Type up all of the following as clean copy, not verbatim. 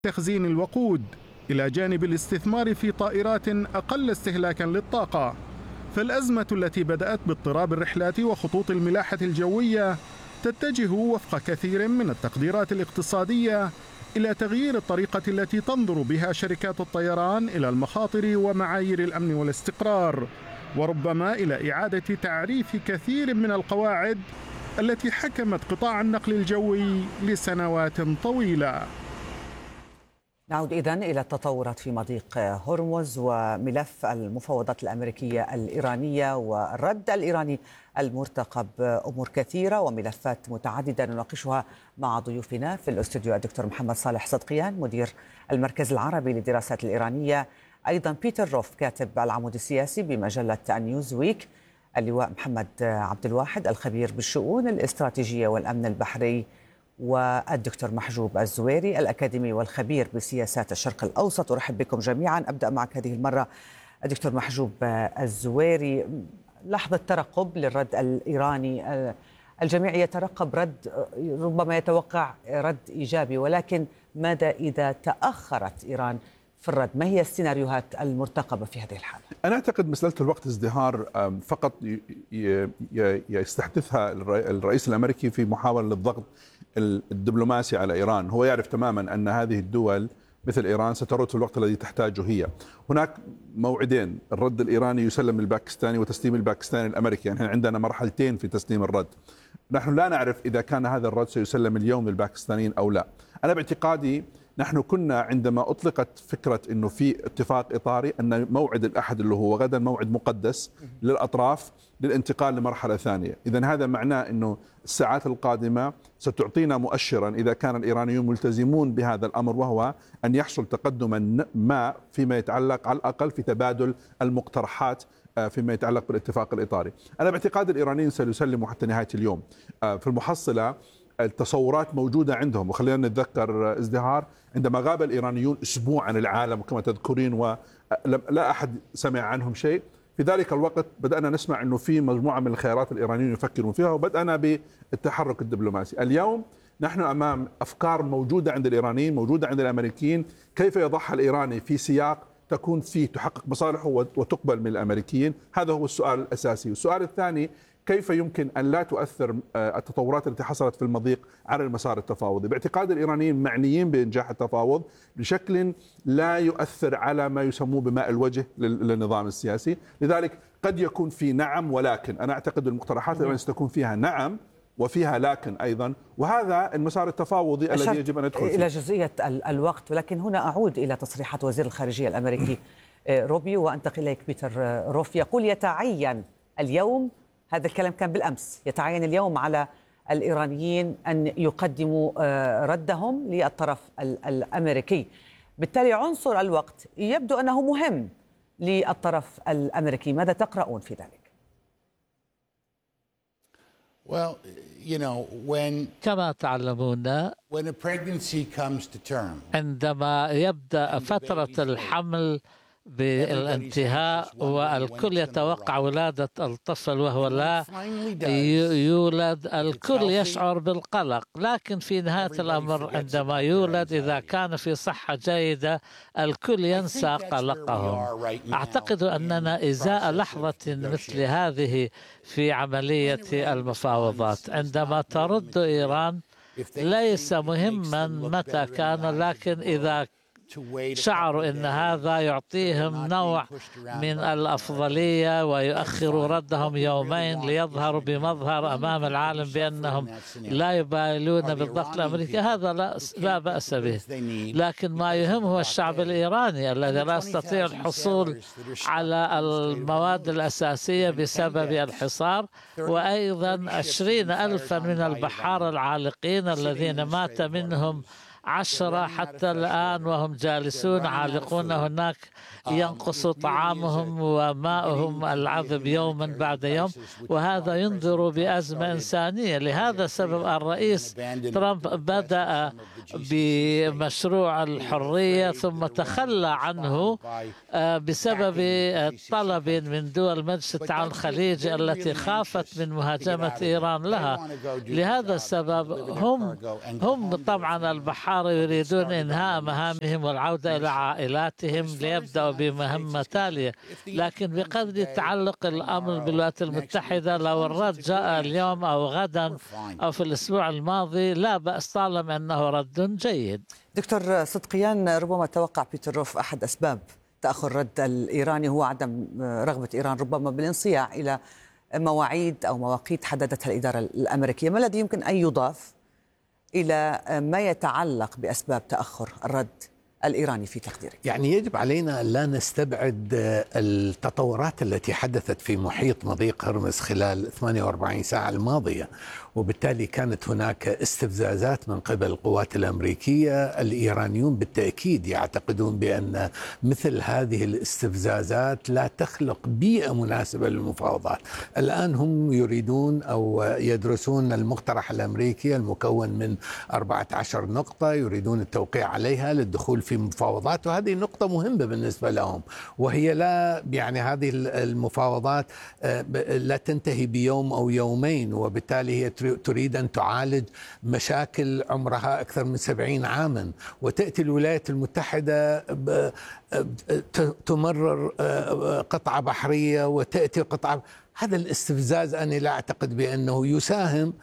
تخزين الوقود إلى جانب الاستثمار في طائرات أقل استهلاكا للطاقة. فالأزمة التي بدأت باضطراب الرحلات وخطوط الملاحة الجوية تتجه وفق كثير من التقديرات الاقتصادية إلى تغيير الطريقة التي تنظر بها شركات الطيران إلى المخاطر ومعايير الأمن والاستقرار، وربما إلى إعادة تعريف كثير من القواعد التي حكمت قطاع النقل الجوي لسنوات طويلة. نعود إذن إلى التطورات في مضيق هرمز وملف المفاوضات الأمريكية الإيرانية والرد الإيراني المرتقب. أمور كثيرة وملفات متعددة نناقشها مع ضيوفنا في الاستوديو: الدكتور محمد صالح صدقيان مدير المركز العربي للدراسات الإيرانية، أيضا بيتر روف كاتب العمود السياسي بمجلة نيوز ويك، اللواء محمد عبد الواحد الخبير بالشؤون الاستراتيجية والأمن البحري، والدكتور محجوب الزويري الأكاديمي والخبير بسياسات الشرق الأوسط. أرحب بكم جميعا. أبدأ معك هذه المرة الدكتور محجوب الزويري. لحظة ترقب للرد الإيراني، الجميع يترقب رد، ربما يتوقع رد إيجابي، ولكن ماذا إذا تأخرت إيران في الرد؟ ما هي السيناريوهات المرتقبة في هذه الحالة؟ أنا أعتقد مسألة الوقت ازدهار فقط يستحدثها الرئيس الأمريكي في محاولة للضغط الدبلوماسي على إيران. هو يعرف تماما أن هذه الدول مثل إيران سترد في الوقت الذي تحتاجه هي. هناك موعدين: الرد الإيراني يسلم الباكستاني وتسليم الباكستاني الأمريكي. يعني عندنا مرحلتين في تسليم الرد. نحن لا نعرف إذا كان هذا الرد سيسلم اليوم للباكستانيين أو لا. أنا باعتقادي نحن كنا عندما أطلقت فكرة أنه في اتفاق إطاري أن موعد الأحد اللي هو غدا موعد مقدس للأطراف للانتقال لمرحلة ثانية. إذن هذا معناه أنه الساعات القادمة ستعطينا مؤشرا إذا كان الإيرانيون ملتزمون بهذا الأمر، وهو أن يحصل تقدما ما فيما يتعلق على الأقل في تبادل المقترحات فيما يتعلق بالاتفاق الإطاري. أنا باعتقاد الإيرانيين سيسلموا حتى نهاية اليوم. في المحصلة التصورات موجودة عندهم، وخلينا نتذكر ازدهار عندما غاب الإيرانيون أسبوع عن العالم كما تذكرين ولا أحد سمع عنهم شيء. في ذلك الوقت بدأنا نسمع أنه في مجموعة من الخيارات الإيرانيين يفكرون فيها، وبدأنا بالتحرك الدبلوماسي. اليوم نحن أمام أفكار موجودة عند الإيرانيين، موجودة عند الأمريكيين، كيف يضعها الإيراني في سياق تكون فيه تحقق مصالحه وتقبل من الأمريكيين. هذا هو السؤال الأساسي. والسؤال الثاني: كيف يمكن أن لا تؤثر التطورات التي حصلت في المضيق على المسار التفاوضي؟ باعتقاد الإيرانيين معنيين بإنجاح التفاوض بشكل لا يؤثر على ما يسموه بماء الوجه للنظام السياسي. لذلك قد يكون في نعم ولكن. أنا أعتقد المقترحات الإيرانية ستكون فيها نعم وفيها لكن أيضا، وهذا المسار التفاوضي الذي يجب أن ندخل فيه. إلى جزئية الوقت، ولكن هنا أعود إلى تصريحات وزير الخارجية الأمريكي روبيو وأنتقل إليك بيتر روف. يقول يتعين اليوم، هذا الكلام كان بالأمس، يتعين اليوم على الإيرانيين أن يقدموا ردهم للطرف الأمريكي. بالتالي عنصر الوقت يبدو أنه مهم للطرف الأمريكي. ماذا تقرؤون في ذلك؟ كما تعلمون، عندما يبدأ فترة الحمل بالانتهاء والكل يتوقع ولادة الطفل وهو لا يولد، الكل يشعر بالقلق، لكن في نهاية الأمر عندما يولد إذا كان في صحة جيدة الكل ينسى قلقهم. أعتقد أننا إزاء لحظة مثل هذه في عملية المفاوضات عندما ترد إيران ليس مهما متى كان، لكن إذا شعروا أن هذا يعطيهم نوع من الأفضلية ويؤخر ردهم يومين ليظهروا بمظهر أمام العالم بأنهم لا يبالون بالضغط الأمريكي، هذا لا بأس به. لكن ما يهم هو الشعب الإيراني الذي لا يستطيع الحصول على المواد الأساسية بسبب الحصار، وأيضا 20,000 من البحار العالقين الذين مات منهم 10 حتى الآن وهم جالسون عالقون هناك، ينقص طعامهم وماءهم العذب يوما بعد يوم، وهذا ينذر بأزمة إنسانية. لهذا السبب الرئيس ترامب بدأ بمشروع الحرية ثم تخلى عنه بسبب طلب من دول مجلس التعاون الخليجي التي خافت من مهاجمة إيران لها. لهذا السبب هم طبعا البحارة يريدون إنهاء مهامهم والعودة إلى عائلاتهم ليبدأوا بمهمة تالية، لكن بقدر تعلق الأمر بالولايات المتحدة لو الرد جاء اليوم أو غدا أو في الأسبوع الماضي لا بأس طالما أنه رد جيد. دكتور صدقيان، ربما توقع بيتر روف أحد أسباب تأخر الرد الإيراني هو عدم رغبة إيران ربما بالانصياع إلى مواعيد أو مواقيت حددتها الإدارة الأمريكية. ما الذي يمكن أن يضاف إلى ما يتعلق بأسباب تأخر الرد الإيراني في تقديرك؟ يعني يجب علينا لا نستبعد التطورات التي حدثت في محيط مضيق هرمز خلال 48 ساعة الماضية، وبالتالي كانت هناك استفزازات من قبل القوات الأمريكية. الإيرانيون بالتأكيد يعتقدون بأن مثل هذه الاستفزازات لا تخلق بيئة مناسبة للمفاوضات. الآن هم يريدون أو يدرسون المقترح الأمريكي المكون من 14 نقطة يريدون التوقيع عليها للدخول في مفاوضات، وهذه نقطة مهمة بالنسبة لهم، وهي لا يعني هذه المفاوضات لا تنتهي بيوم أو يومين، وبالتالي هي تريد أن تعالج مشاكل عمرها أكثر من 70 عاما. وتأتي الولايات المتحدة تمرر قطعة بحرية وتأتي قطعة. هذا الاستفزاز أنا لا أعتقد بأنه يساهم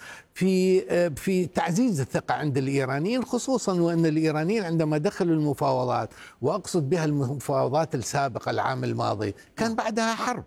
في تعزيز الثقة عند الإيرانيين، خصوصا وأن الإيرانيين عندما دخلوا المفاوضات، وأقصد بها المفاوضات السابقة العام الماضي، كان بعدها حرب،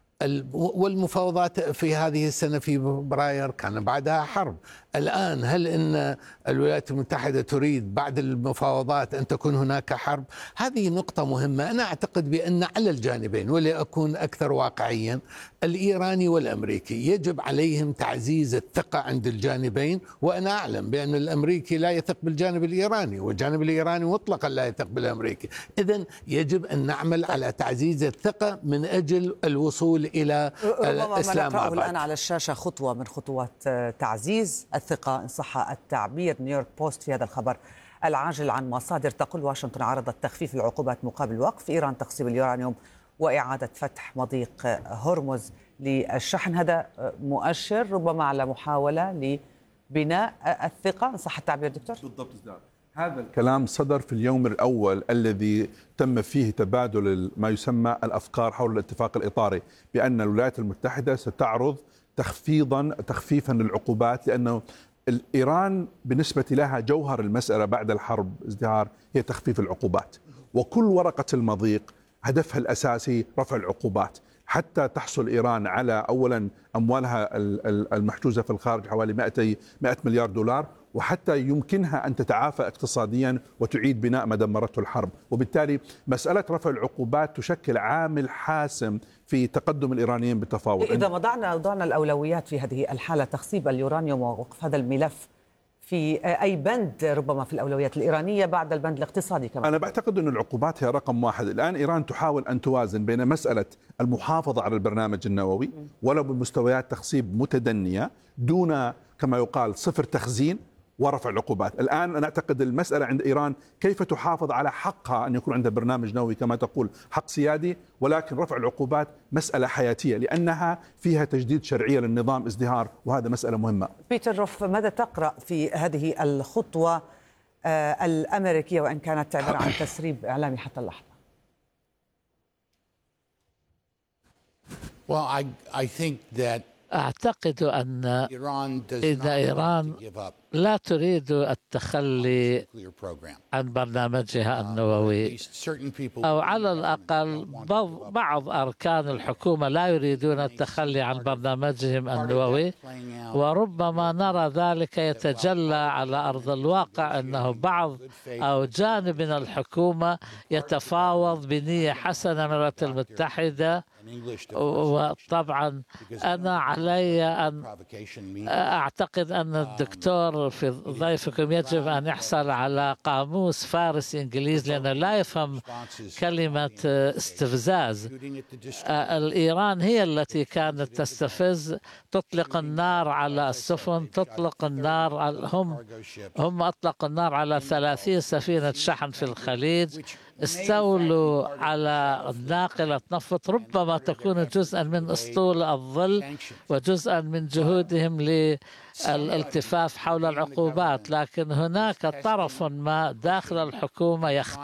والمفاوضات في هذه السنة في فبراير كان بعدها حرب. الآن هل إن الولايات المتحدة تريد بعد المفاوضات أن تكون هناك حرب؟ هذه نقطة مهمة. أنا أعتقد بأن على الجانبين، ولأكون أكثر واقعيا، الإيراني والأمريكي يجب عليهم تعزيز الثقة عند الجانبين. وأنا أعلم بأن الأمريكي لا يثق بالجانب الإيراني، والجانب الإيراني مطلقا لا يثق بالأمريكي. إذن يجب أن نعمل على تعزيز الثقة من أجل الوصول إلى الإسلام. ما نقرأه الآن على الشاشة خطوة من خطوات تعزيز الثقة إن صح التعبير. نيويورك بوست في هذا الخبر العاجل عن مصادر تقول واشنطن عرضت تخفيف العقوبات مقابل وقف إيران تقسيم اليورانيوم وإعادة فتح مضيق هرمز للشحن. هذا مؤشر ربما على محاولة لبناء الثقة إن صح التعبير دكتور؟ بالضبط. هذا الكلام صدر في اليوم الأول الذي تم فيه تبادل ما يسمى الأفكار حول الاتفاق الإطاري، بأن الولايات المتحدة ستعرض تخفيفا للعقوبات، لأنه إيران بالنسبة لها جوهر المسألة بعد الحرب ازدهار هي تخفيف العقوبات، وكل ورقة المضيق هدفها الأساسي رفع العقوبات حتى تحصل إيران على أولا أموالها المحجوزة في الخارج حوالي 100 مليار دولار، وحتى يمكنها أن تتعافى اقتصاديا وتعيد بناء ما دمرته الحرب. وبالتالي مسألة رفع العقوبات تشكل عامل حاسم في تقدم الإيرانيين بالتفاوض. إذا وضعنا الأولويات في هذه الحالة، تخصيب اليورانيوم ووقف هذا الملف في أي بند ربما في الأولويات الإيرانية بعد البند الاقتصادي كمان؟ أنا بعتقد أن العقوبات هي رقم واحد. الآن إيران تحاول أن توازن بين مسألة المحافظة على البرنامج النووي ولو بمستويات تخصيب متدنية دون كما يقال صفر تخزين ورفع العقوبات. الآن أنا أعتقد المسألة عند إيران كيف تحافظ على حقها أن يكون عندها برنامج نووي كما تقول حق سيادي، ولكن رفع العقوبات مسألة حياتية لأنها فيها تجديد شرعية للنظام ازدهار، وهذا مسألة مهمة. بيتر روف، ماذا تقرأ في هذه الخطوة الأمريكية وإن كانت عبارة عن تسريب إعلامي حتى اللحظة؟ أعتقد أن إيران لا تريد التخلي عن برنامجها النووي، أو على الأقل بعض أركان الحكومة لا يريدون التخلي عن برنامجهم النووي، وربما نرى ذلك يتجلى على أرض الواقع أنه بعض أو جانب من الحكومة يتفاوض بنية حسنة من الولايات المتحدة. وطبعا أنا علي أن أعتقد أن الدكتور أذكر في ضيفكم يجب أن يحصل على قاموس فارسي إنجليزي لأنه لا يفهم كلمة استفزاز. الإيران هي التي كانت تستفز، تطلق النار على السفن، تطلق النار هم أطلقوا النار على 30 سفينة شحن في الخليج، استولوا على ناقلة نفط ربما تكون جزءا من أسطول الظل وجزءا من جهودهم للالتفاف حول العقوبات، لكن هناك طرف ما داخل الحكومة